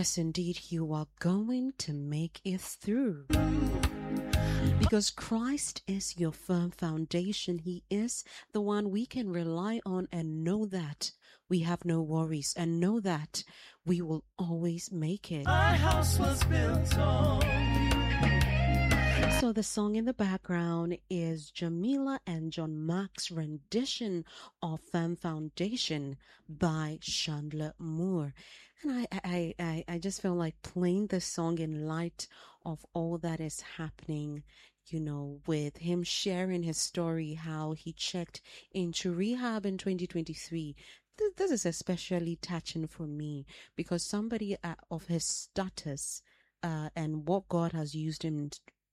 Yes, indeed, you are going to make it through. Because Christ is your firm foundation. He is the one we can rely on and know that we have no worries and know that we will always make it. My house was built on you. So the song in the background is Jamila and John Mark's rendition of Firm Foundation by Chandler Moore. And I just feel like playing this song in light of all that is happening, you know, with him sharing his story, how he checked into rehab in 2023. This is especially touching for me because somebody of his status and what God has used him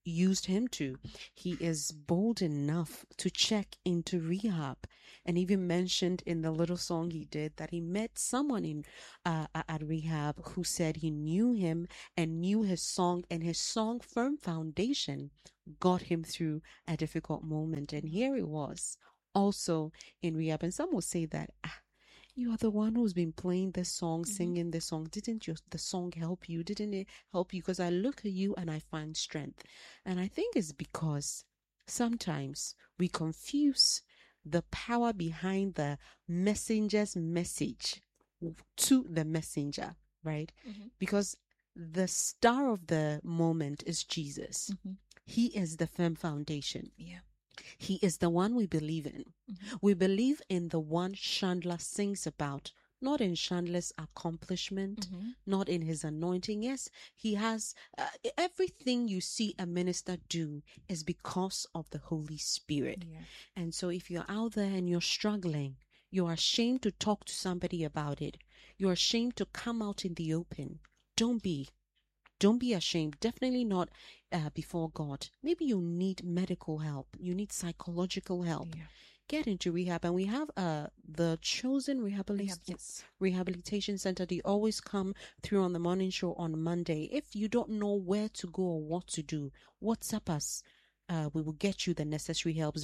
to, he is bold enough to check into rehab, and even mentioned in the little song he did that he met someone in at rehab who said he knew him and knew his song, and his song Firm Foundation got him through a difficult moment. And here it was also in rehab. And some will say that you are the one who's been playing this song, singing this song. Didn't the song help you? Didn't it help you? Because I look at you and I find strength. And I think it's because sometimes we confuse the power behind the messenger's message to the messenger, right? Because the star of the moment is Jesus. He is the firm foundation. Yeah. He is the one we believe in. We believe in the one Chandler sings about, not in Chandler's accomplishment, not in his anointing. Yes, he has everything you see a minister do is because of the Holy Spirit. Yeah. And so if you're out there and you're struggling, you're ashamed to talk to somebody about it, you're ashamed to come out in the open, don't be ashamed. Definitely not before God. Maybe you need medical help. You need psychological help. Yeah. Get into rehab. And we have the Chosen Rehabilitation Center. They always come through on the morning show on Monday. If you don't know where to go or what to do, WhatsApp us. We will get you the necessary help.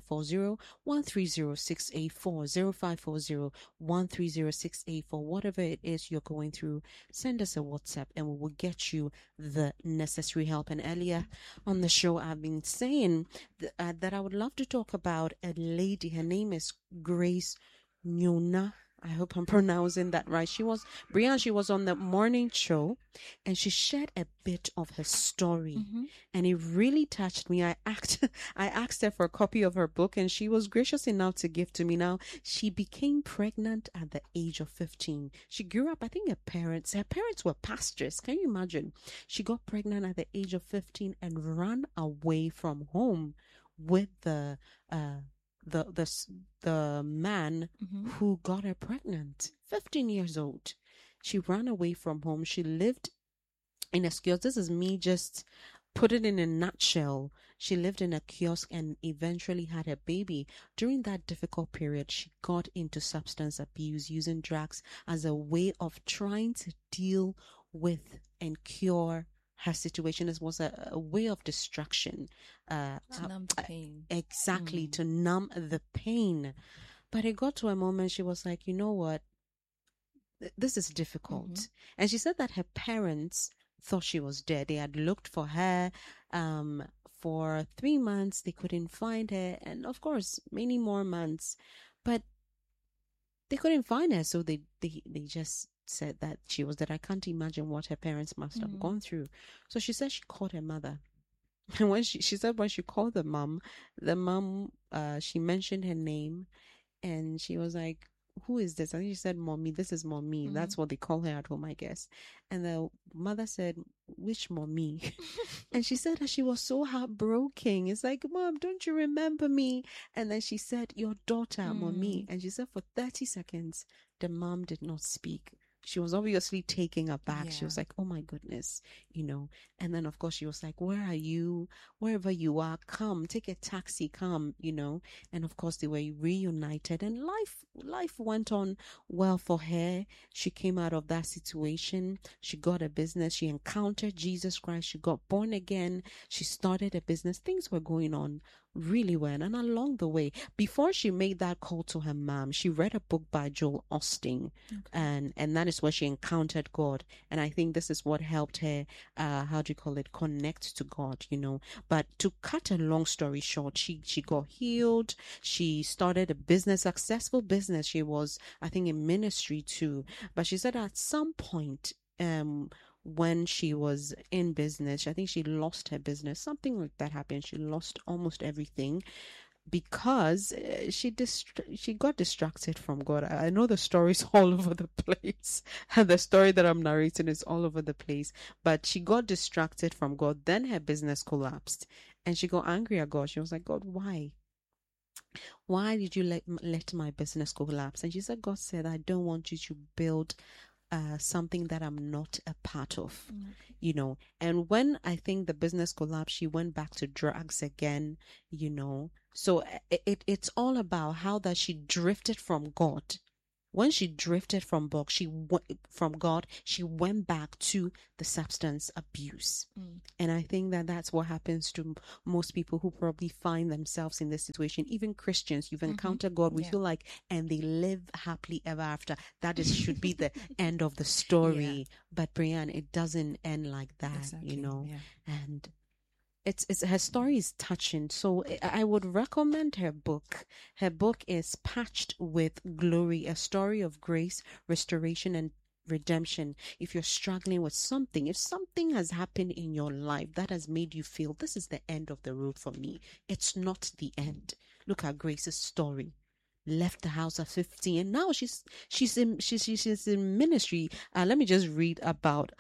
0540-130-684, 0540-130-684. Whatever it is you're going through, send us a WhatsApp and we will get you the necessary help. And earlier on the show, I've been saying that I would love to talk about a lady. Her name is Grace Nyona. I hope I'm pronouncing that right. She was on the morning show and she shared a bit of her story and it really touched me. I asked her for a copy of her book and she was gracious enough to give to me. Now, she became pregnant at the age of 15. She grew up, I think her parents were pastors. Can you imagine? She got pregnant at the age of 15 and ran away from home with the man who got her pregnant, 15 years old. She ran away from home. She lived in a kiosk. This is me just put it in a nutshell. She lived in a kiosk and eventually had a baby. During that difficult period, she got into substance abuse, using drugs as a way of trying to deal with and cure her situation. This was a way of distraction. To numb the pain. Exactly, to numb the pain. But it got to a moment she was like, you know what? This is difficult. And she said that her parents thought she was dead. They had looked for her for 3 months. They couldn't find her. And of course, many more months. But they couldn't find her. So they just said that she was dead. I can't imagine what her parents must have gone through. So she said she called her mother. And when she said when she called the mom, she mentioned her name and she was like, who is this? I think she said, Mommy, this is Mommy. That's what they call her at home, I guess. And the mother said, which Mommy? And she said that she was so heartbroken. It's like, Mom, don't you remember me? And then she said, your daughter, Mommy. And she said for 30 seconds, the mom did not speak. She was obviously taken aback. Yeah. She was like, oh my goodness, you know. And then, of course, she was like, where are you? Wherever you are, come, take a taxi, come, you know. And of course, they were reunited and life went on well for her. She came out of that situation. She got a business. She encountered Jesus Christ. She got born again. She started a business. Things were going on really well. And along the way, before she made that call to her mom, she read a book by Joel Osteen, and that is where she encountered God. And I think this is what helped her, how do you call it, connect to God, you know. But to cut a long story short, she got healed. She started a business, successful business. She was, I think, in ministry too. But she said at some point, when she was in business, I think she lost her business. Something like that happened. She lost almost everything because she got distracted from God. I know the story's all over the place, and the story that I'm narrating is all over the place. But she got distracted from God. Then her business collapsed, and she got angry at God. She was like, God, why? Why did you let my business collapse? And she said, God said, I don't want you to build something that I'm not a part of, you know. And when I think the business collapsed, she went back to drugs again, you know. So it's all about how that she drifted from God. When she drifted from God, she went back to the substance abuse. And I think that that's what happens to most people who probably find themselves in this situation. Even Christians, you've encountered God, we feel like, and they live happily ever after. That should be the end of the story. But Brianne, it doesn't end like that, you know. And it's her story is touching, so I would recommend her book. Her book is Patched with Glory, a story of grace, restoration, and redemption. If you're struggling with something, if something has happened in your life that has made you feel this is the end of the road for me, it's not the end. Look at Grace's story. Left the house at 15, and now she's in ministry. Let me just read about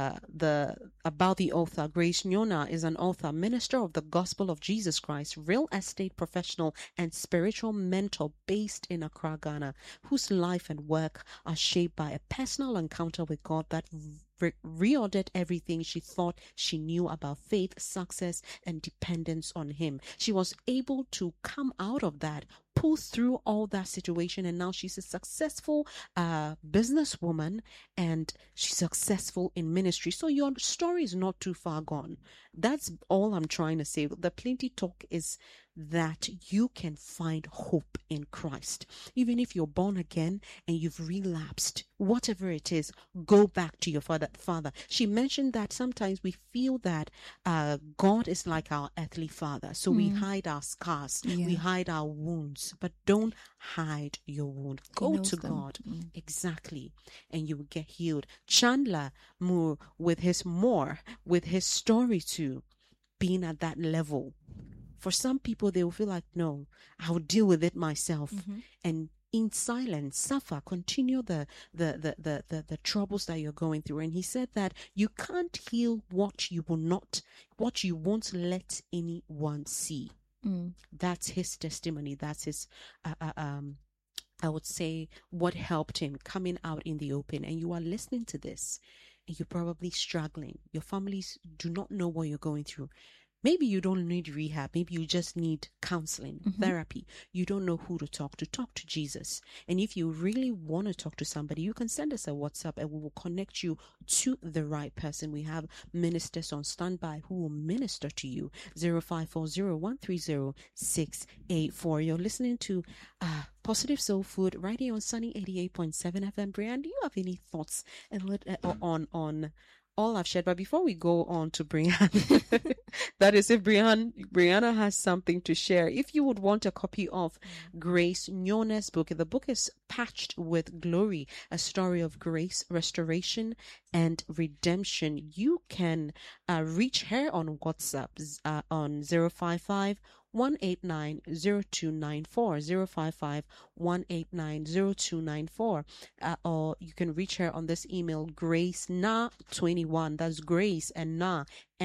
the author. Grace Nyona is an author, minister of the gospel of Jesus Christ, real estate professional, and spiritual mentor based in Accra, Ghana, whose life and work are shaped by a personal encounter with God that reordered everything she thought she knew about faith, success, and dependence on Him. She was able to come out of that, pull through all that situation, and now she's a successful businesswoman, and she's successful in ministry. So your story is not too far gone. That's all I'm trying to say. The plenty talk is that you can find hope in Christ. Even if you're born again and you've relapsed, whatever it is, go back to your father. She mentioned that sometimes we feel that God is like our earthly father. So we hide our scars, we hide our wounds, but don't hide your wound. Go to God. Exactly. And you will get healed. Chandler Moore with his story too, being at that level. For some people, they will feel like, no, I'll deal with it myself. And in silence, suffer, continue the troubles that you're going through. And he said that you can't heal what you won't let anyone see. That's his testimony. That's his, I would say, what helped him coming out in the open. And you are listening to this, and you're probably struggling. Your families do not know what you're going through. Maybe you don't need rehab. Maybe you just need counseling, therapy. You don't know who to talk to. Talk to Jesus. And if you really want to talk to somebody, you can send us a WhatsApp and we will connect you to the right person. We have ministers on standby who will minister to you. 0540-130-684. You're listening to Positive Soul Food right here on Sunny 88.7 FM. Brianne, do you have any thoughts on all I've shared? But before we go on to Brianne, that is, if Brianna has something to share, if you would want a copy of Grace Nyona's book, the book is Patched with Glory, a story of grace, restoration, and redemption. You can reach her on WhatsApp on 055-189-0294, 055-189-0294, or you can reach her on this email, gracena21, that's Grace and Na,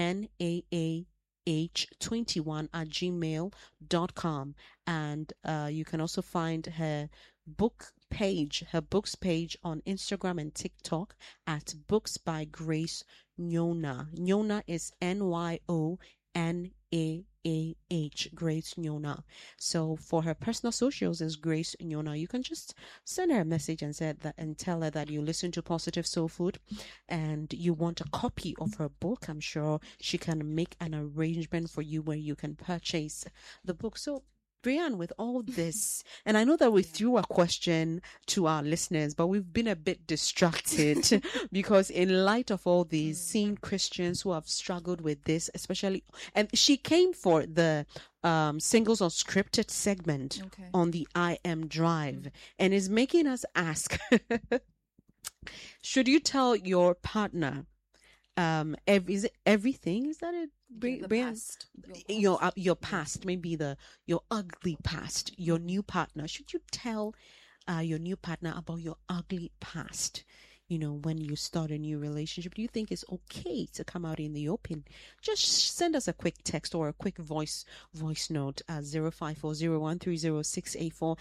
NAAH21 at gmail.com. And you can also find her books page on Instagram and TikTok at Books by Grace Nyona. Nyona is NYONA. Grace Nyona. So for her personal socials is Grace Nyona. You can just send her a message and tell her that you listen to Positive Soul Food and you want a copy of her book. I'm sure she can make an arrangement for you where you can purchase the book. So Brian, with all this, and I know that we threw a question to our listeners, but we've been a bit distracted because in light of all these, seeing Christians who have struggled with this, especially, and she came for the Singles Unscripted segment on the I Am Drive and is making us ask, should you tell your partner is it everything? Is that it? The past. Your past, maybe your ugly past, your new partner. Should you tell your new partner about your ugly past? When you start a new relationship, do you think it's okay to come out in the open? Just send us a quick text or a quick voice note at 0540-130-684,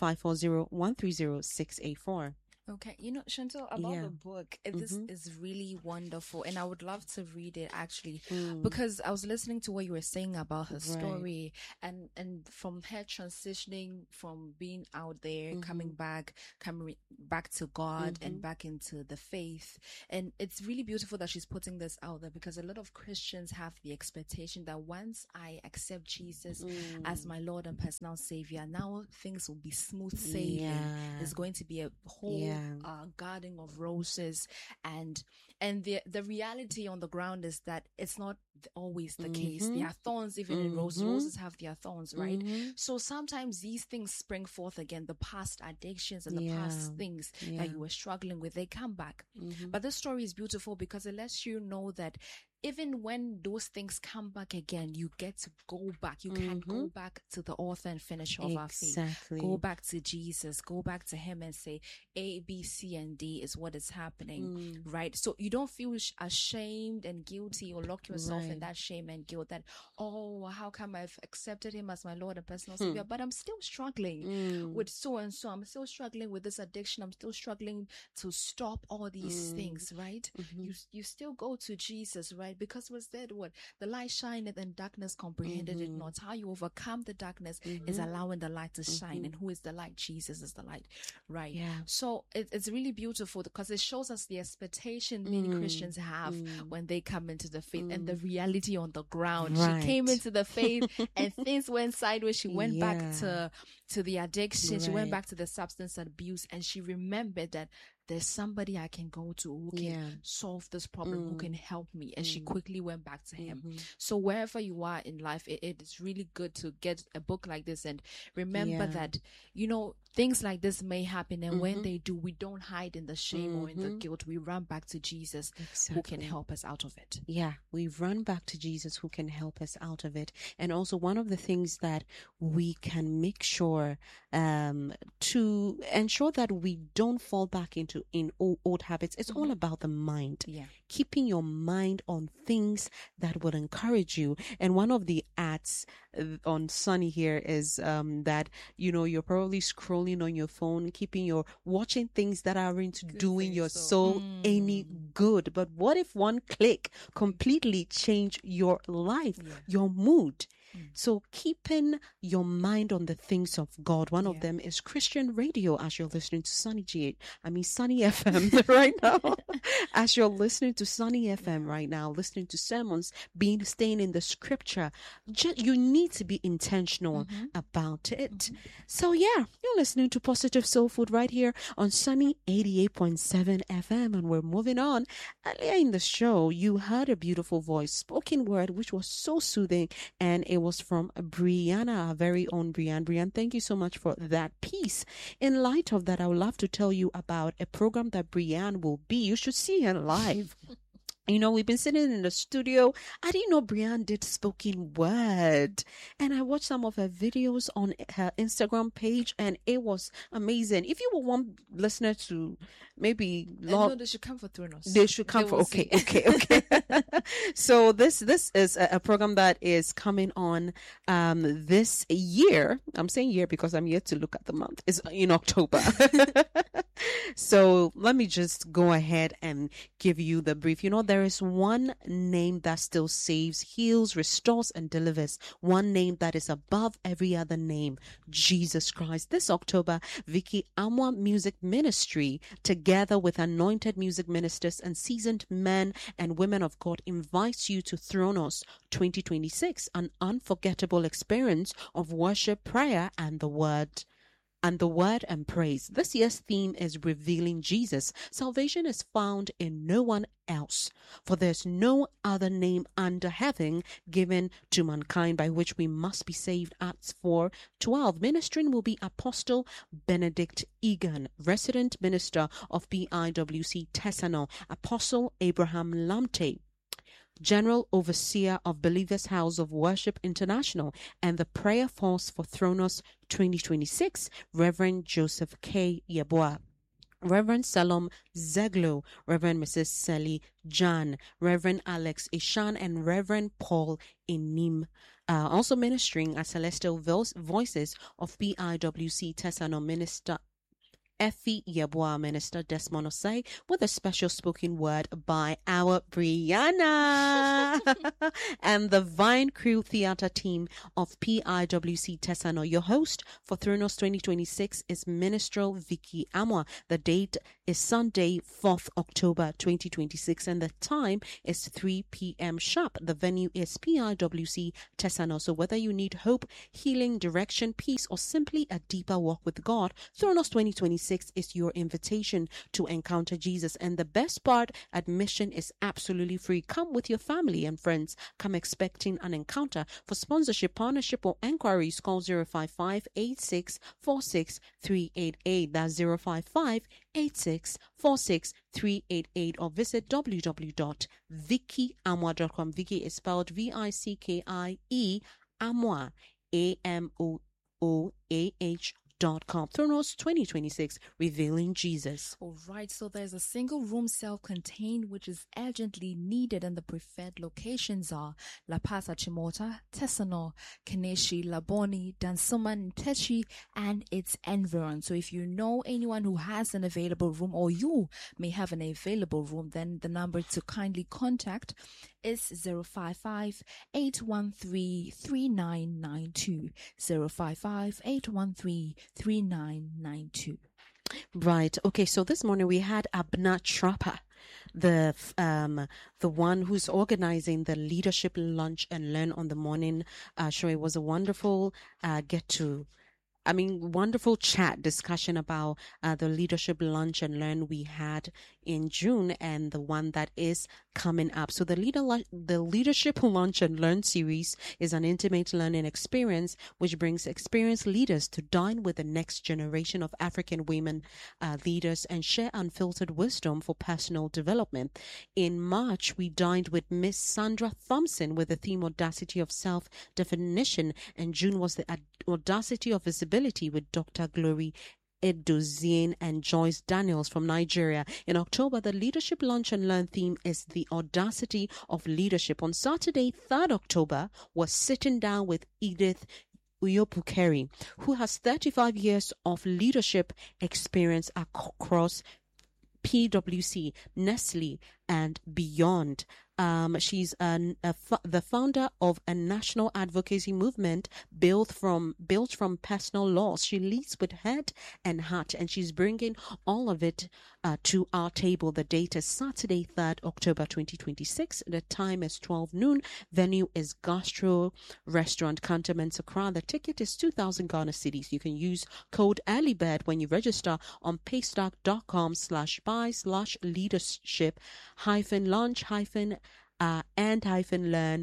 0540-130-684. Okay, Chantal, about the book, this is really wonderful, and I would love to read it actually, because I was listening to what you were saying about her story, and from her transitioning from being out there, coming back to God and back into the faith, and it's really beautiful that she's putting this out there, because a lot of Christians have the expectation that once I accept Jesus as my Lord and personal Savior, now things will be smooth sailing. Yeah. It's going to be a whole garden of roses, and the reality on the ground is that it's not always the case. There are thorns even in roses. Roses have their thorns, right? So sometimes these things spring forth again. The past addictions and the past things that you were struggling with, they come back. But this story is beautiful because it lets you know that even when those things come back again, you get to go back. You can go back to the author and finisher of our faith. Go back to Jesus. Go back to him and say, A, B, C, and D is what is happening, right? So you don't feel ashamed and guilty or lock yourself in that shame and guilt that, oh, how come I've accepted him as my Lord and personal Savior, but I'm still struggling with so and so. I'm still struggling with this addiction. I'm still struggling to stop all these things, right? You still go to Jesus, right? Because was said, what the light shineth and darkness comprehended it not. How you overcome the darkness is allowing the light to shine. And who is the light? Jesus is the light, right? So it's really beautiful because it shows us the expectation many Christians have when they come into the faith and the reality on the ground. She came into the faith and things went sideways. She went back to the addiction. She went back to the substance abuse, and she remembered that there's somebody I can go to who can solve this problem, who can help me. And she quickly went back to him. So wherever you are in life, it is really good to get a book like this and remember that, things like this may happen. And when they do, we don't hide in the shame or in the guilt. We run back to Jesus who can help us out of it. Yeah, we run back to Jesus who can help us out of it. And also one of the things that we can make sure to ensure that we don't fall back into old habits, it's all about the mind. Keeping your mind on things that would encourage you. And one of the ads on Sunny here is that you're probably scrolling on your phone, watching things that aren't doing your soul any good. But what if one click completely changed your life, your mood? So keeping your mind on the things of God, one of them is Christian radio, as you're listening to Sunny FM right now. As you're listening to Sunny FM right now, listening to sermons, staying in the scripture, you need to be intentional about it. So you're listening to Positive Soul Food right here on Sunny 88.7 FM, and we're moving on. Earlier in the show, you heard a beautiful voice, spoken word, which was so soothing, and it was from Brianna, our very own Brianne. Brianne, thank you so much for that piece. In light of that, I would love to tell you about a program that Brianne will be. You should see her live. We've been sitting in the studio. I didn't know Brianne did spoken word. And I watched some of her videos on her Instagram page, and it was amazing. If you want listener to maybe no, they should come for Thronos. They should come for okay. So this is a program that is coming on this year. I'm saying year because I'm yet to look at the month. It's in October. So let me just go ahead and give you the brief. There there is one name that still saves, heals, restores, and delivers. One name that is above every other name, Jesus Christ. This October, Vicky Amwa Music Ministry, together with anointed music ministers and seasoned men and women of God, invites you to Thronos 2026, an unforgettable experience of worship, prayer, and the word and praise. This year's theme is revealing Jesus. Salvation is found in no one else, for there's no other name under heaven given to mankind by which we must be saved. Acts 4:12. Ministering will be Apostle Benedict Egan, resident minister of PIWC Tesano, Apostle Abraham Lamte, General Overseer of Believers House of Worship International, and the Prayer Force for Thronos 2026, Reverend Joseph K. Yeboah, Reverend Salom Zeglo, Reverend Mrs. Sally Jan, Reverend Alex Ishan, and Reverend Paul Inim. Also ministering are Celestial Voices of PIWC Tesano, Minister Effie Yeboah, Minister Desmond Osei, with a special spoken word by our Brianna and the Vine Crew Theatre team of PIWC Tesano. Your host for Thronos 2026 is Minstrel Vicky Amwa. The date is Sunday, 4th October 2026, and the time is 3 p.m. sharp. The venue is PIWC Tesano. So whether you need hope, healing, direction, peace, or simply a deeper walk with God, Thronos 2026 is your invitation to encounter Jesus. And the best part, admission is absolutely free. Come with your family and friends. Come expecting an encounter. For sponsorship, partnership, or enquiries, call 055-8646-388. That's 055-8646-388, or visit www.vickyamwa.com. Vicky is spelled Vickie, Amwa, AMOOAH.com. Thronos 2026, revealing Jesus. All right, so there's a single room self-contained which is urgently needed, and the preferred locations are La Paz Chimota, Tesano, Keneshi, Laboni, Dansoman, Techi, and its environs. So if you know anyone who has an available room, or you may have an available room, then the number to kindly contact is 055-813-3992. 055-813-3992. Right. Okay. So this morning we had Abna Trapper, the one who's organizing the leadership lunch and learn on the morning show. It was a wonderful wonderful chat discussion about the leadership lunch and learn we had in June and the one that is coming up. So the leadership lunch and learn series is an intimate learning experience which brings experienced leaders to dine with the next generation of African women leaders and share unfiltered wisdom for personal development. In March, we dined with Miss Sandra Thompson with the theme Audacity of Self-Definition, and June was the Audacity of Visibility with Dr. Glory Edozien and Joyce Daniels from Nigeria. In October, the Leadership Lunch and Learn theme is the Audacity of Leadership. On Saturday, 3rd October, was sitting down with Edith Uyopukeri, who has 35 years of leadership experience across PwC, Nestle, and beyond. She's the founder of a national advocacy movement built from personal loss. She leads with head and heart, and she's bringing all of it to our table. The date is Saturday, 3rd October 2026. The time is 12 noon. Venue is Gastro Restaurant, Cantonment Accra. The ticket is 2,000 Ghana cedis. You can use code EARLYBIRD when you register on paystack.com/buy/leadership -lunch and learn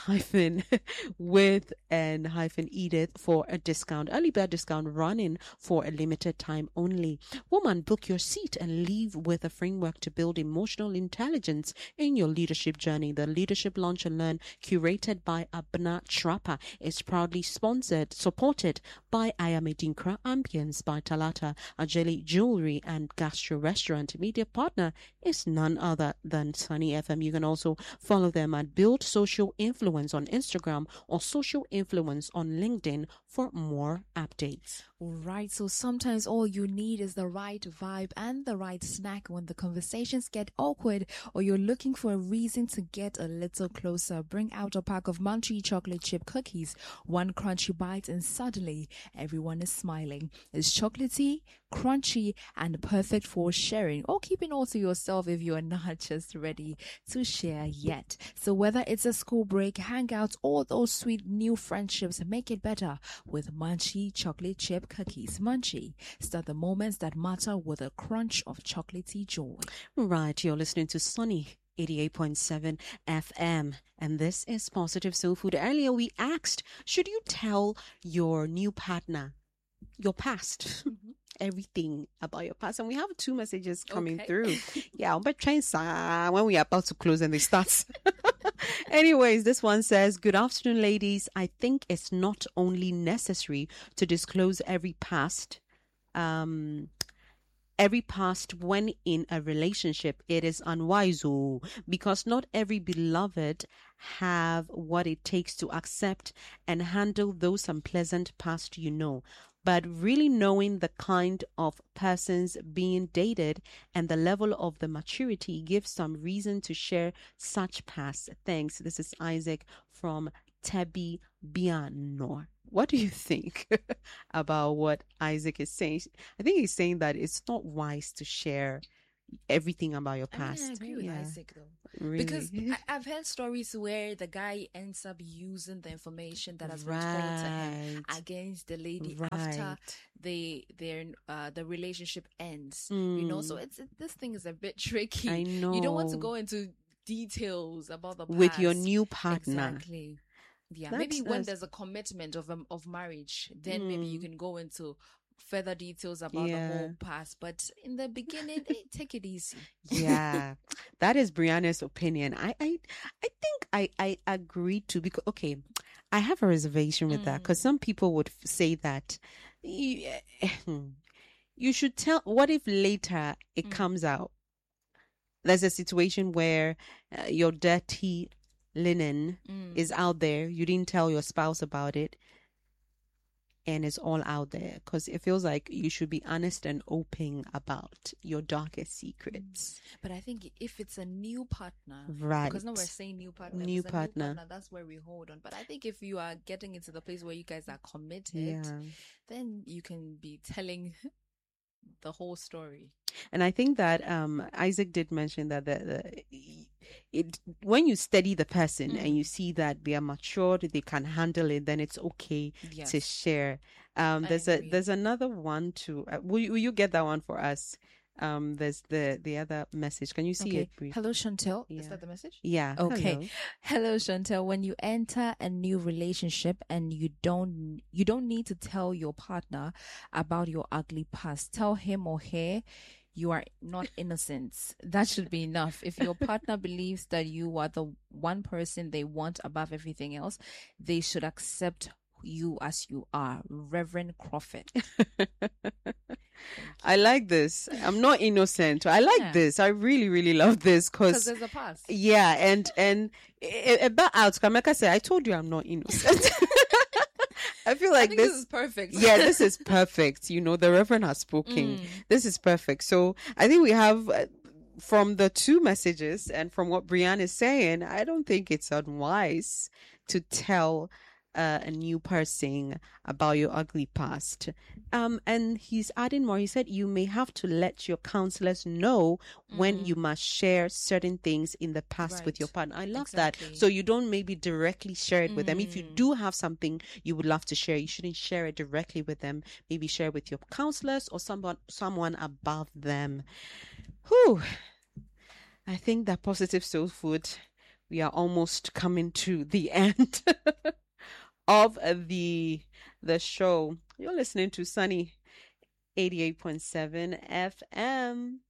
with and Edith for a discount. Early bird discount running for a limited time only. Woman, book your seat and leave with a framework to build emotional intelligence in your leadership journey. The Leadership Lunch and Learn, curated by Abna Trapper, is proudly supported by Ayamedinkra, Ambience by Talata, Ajeli Jewelry and Gastro Restaurant. Media partner is none other than Sunny FM. You can also follow them at Build Social Influence on Instagram or Social Influence on LinkedIn for more updates. Right, so sometimes all you need is the right vibe and the right snack when the conversations get awkward or you're looking for a reason to get a little closer. Bring out a pack of Munchie chocolate chip cookies, one crunchy bite, and suddenly everyone is smiling. It's chocolatey, crunchy, and perfect for sharing or keeping all to yourself if you are not just ready to share yet. So whether it's a school break, hangouts, or those sweet new friendships, make it better with Munchie chocolate chip cookies. Munchie, start the moments that matter with a crunch of chocolatey joy. Right, you're listening to Sunny 88.7 FM, and this is Positive Soul Food. Earlier we asked, should you tell your new partner your past? Everything about your past, and we have 2 messages coming through. Yeah, but when we are about to close and they start. Anyways, this one says, good afternoon, ladies. I think it's not only necessary to disclose every past when in a relationship. It is unwise, because not every beloved have what it takes to accept and handle those unpleasant past, but really knowing the kind of persons being dated and the level of the maturity gives some reason to share such past. Thanks. This is Isaac from Tebi Bianor. What do you think about what Isaac is saying? I think he's saying that it's not wise to share everything about your past. I agree with Isaac though. Really? Because I've heard stories where the guy ends up using the information that has been told to him against the lady after the relationship ends. So this thing is a bit tricky. I know. You don't want to go into details about the past with your new partner. Exactly. Yeah, maybe when there's a commitment of marriage, then maybe you can go into further details about the whole past, but in the beginning, take it easy. Yeah, that is Brianna's opinion. I think I agree to, because I have a reservation with that, because some people would say that you should tell. What if later it comes out there's a situation where your dirty linen is out there, you didn't tell your spouse about it, and it's all out there? Because it feels like you should be honest and open about your darkest secrets. But I think if it's a new partner, right? Because now we're saying new partner, new partner, that's where we hold on. But I think if you are getting into the place where you guys are committed, then you can be telling the whole story. And I think that Isaac did mention that when you study the person and you see that they are matured, they can handle it, then it's okay to share. There's another one too. Will you get that one for us? There's the other message. Can you see it? Brief? Hello, Chantel. Is that the message? Yeah. Okay. Hello, Chantel. When you enter a new relationship and you don't need to tell your partner about your ugly past. Tell him or her you are not innocent. That should be enough. If your partner believes that you are the one person they want above everything else, they should accept you as you are. Reverend Crawford. I like this. I'm not innocent. I like this. I really, really love this because there's a past. Yeah, and about out, Kameka said, I told you I'm not innocent. I feel like this is perfect. Yeah, this is perfect. The Reverend has spoken. This is perfect. So I think we have, from the 2 messages and from what Brianna is saying, I don't think it's unwise to tell a new person about your ugly past. And he's adding more. He said you may have to let your counselors know when you must share certain things in the past with your partner. I love that. So you don't maybe directly share it with them. If you do have something you would love to share, you shouldn't share it directly with them. Maybe share it with your counselors or someone above them. Whew. I think that Positive Soul Food, we are almost coming to the end of the show. You're listening to Sunny 88.7 FM.